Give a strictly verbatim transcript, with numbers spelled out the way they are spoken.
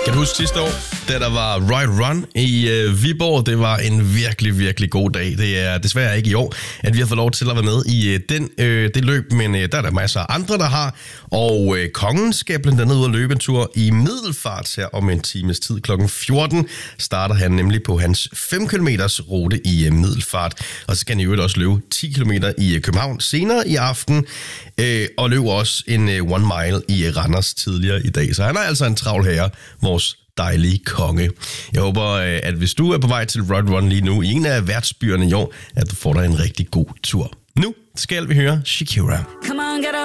Kan du huske sidste år, da der var Ride Run i øh, Viborg? Det var en virkelig, virkelig god dag. Det er desværre ikke i år, at vi har fået lov til at være med i øh, den, øh, det løb, men øh, der er der masser af andre, der har. Og øh, kongen skal blandt andet ud og løbe en tur i Middelfart her om en times tid. klokken fjorten starter han nemlig på hans fem kilometers rute i øh, Middelfart. Og så skal han i øvrigt også løbe ti kilometer i øh, København senere i aften. Øh, og løber også en øh, one mile i øh, Randers tidligere i dag. Så han er altså en travl herre, vores dejlige konge. Jeg håber, øh, at hvis du er på vej til Ride Run lige nu i en af værtsbyerne i år, at du får dig en rigtig god tur. Nu skal vi høre Shakira.